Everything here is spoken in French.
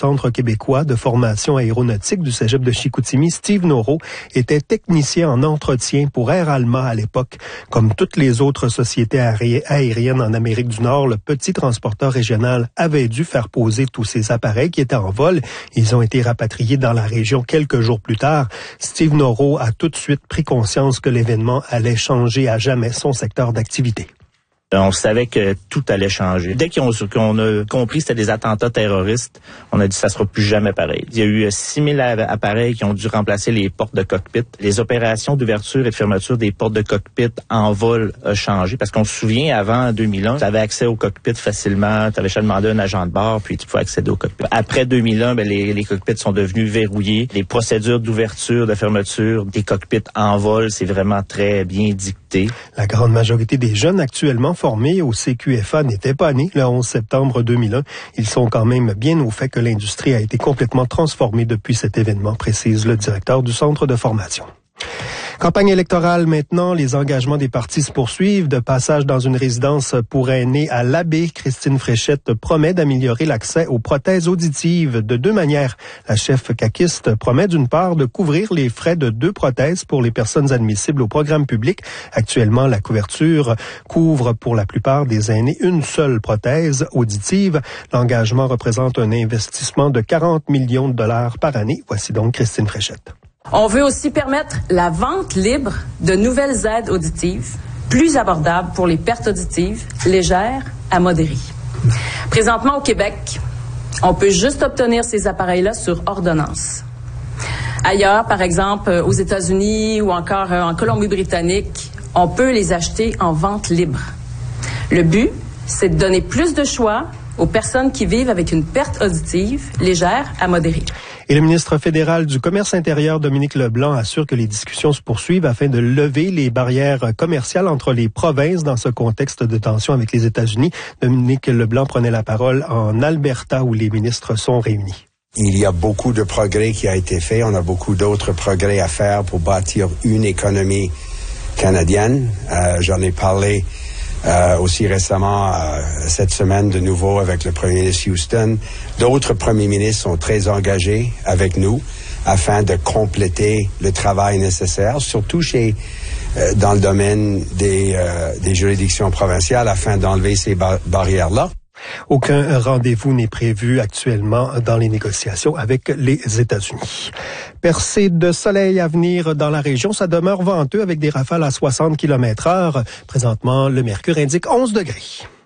Centre québécois de formation aéronautique du cégep de Chicoutimi, Steve Noro, était technicien en entretien pour Air Alma à l'époque. Comme toutes les autres sociétés aériennes en Amérique du Nord, le petit transporteur régional avait dû faire poser tous ces appareils qui étaient en vol. Ils ont été rapatriés dans la région quelques jours plus tard. Steve Noro a tout de suite pris conscience que l'événement allait changer à jamais son secteur d'activité. On savait que tout allait changer. Dès qu'on a compris que c'était des attentats terroristes, on a dit que ça sera plus jamais pareil. Il y a eu 6000 appareils qui ont dû remplacer les portes de cockpit. Les opérations d'ouverture et de fermeture des portes de cockpit en vol ont changé. Parce qu'on se souvient, avant 2001, tu avais accès au cockpit facilement. Tu avais juste demandé à un agent de bord, puis tu pouvais accéder au cockpit. Après 2001, les cockpits sont devenus verrouillés. Les procédures d'ouverture, de fermeture des cockpits en vol, c'est vraiment très bien dicté. La grande majorité des jeunes actuellement formés au CQFA n'étaient pas nés le 11 septembre 2001. Ils sont quand même bien au fait que l'industrie a été complètement transformée depuis cet événement, précise le directeur du centre de formation. Campagne électorale maintenant, les engagements des partis se poursuivent. De passage dans une résidence pour aînés à l'Abbé, Christine Fréchette promet d'améliorer l'accès aux prothèses auditives de deux manières. La chef caquiste promet d'une part de couvrir les frais de 2 prothèses pour les personnes admissibles au programme public. Actuellement, la couverture couvre pour la plupart des aînés une seule prothèse auditive. L'engagement représente un investissement de 40 millions de dollars par année. Voici donc Christine Fréchette. On veut aussi permettre la vente libre de nouvelles aides auditives, plus abordables pour les pertes auditives, légères à modérées. Présentement au Québec, on peut juste obtenir ces appareils-là sur ordonnance. Ailleurs, par exemple aux États-Unis ou encore en Colombie-Britannique, on peut les acheter en vente libre. Le but, c'est de donner plus de choix aux personnes qui vivent avec une perte auditive légère à modérée. Et le ministre fédéral du Commerce intérieur, Dominique Leblanc, assure que les discussions se poursuivent afin de lever les barrières commerciales entre les provinces dans ce contexte de tension avec les États-Unis. Dominique Leblanc prenait la parole en Alberta où les ministres sont réunis. Il y a beaucoup de progrès qui a été fait. On a beaucoup d'autres progrès à faire pour bâtir une économie canadienne. J'en ai parlé aussi récemment, cette semaine, de nouveau avec le premier ministre Houston. D'autres premiers ministres sont très engagés avec nous afin de compléter le travail nécessaire, surtout dans le domaine des juridictions provinciales, afin d'enlever ces barrières-là. Aucun rendez-vous n'est prévu actuellement dans les négociations avec les États-Unis. Percée de soleil à venir dans la région, ça demeure venteux avec des rafales à 60 km/h. Présentement, le mercure indique 11 degrés.